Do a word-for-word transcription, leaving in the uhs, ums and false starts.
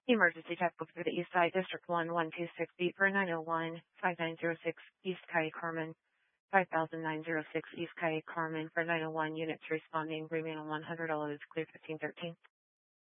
Emergency checkbook for the East Side District one one two six B for nine oh one five nine zero six East Calle Carmen, five thousand nine hundred six East Calle Carmen for nine oh one units responding, remain on one hundred, all is clear fifteen thirteen.